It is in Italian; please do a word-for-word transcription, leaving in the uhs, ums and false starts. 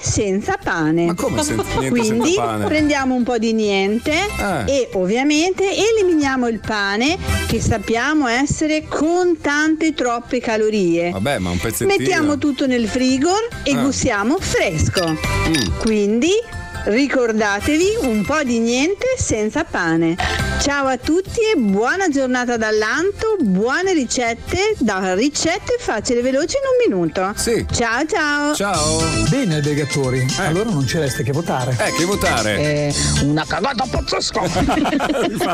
senza pane. Ma come sen- niente Quindi senza pane? prendiamo un po' di niente Eh. e ovviamente eliminiamo il pane, che sappiamo essere con tante troppe calorie. Vabbè, ma un pezzettino. Mettiamo tutto nel frigor e Ah. gustiamo fresco. Mm. Quindi ricordatevi un po' di niente senza pane. Ciao a tutti e buona giornata dall'Anto, buone ricette, da ricette facili e veloci in un minuto. Sì. Ciao ciao. Ciao. Bene, albergatori. Allora non ci resta che votare. Eh, che votare? È una cagata pazzesca.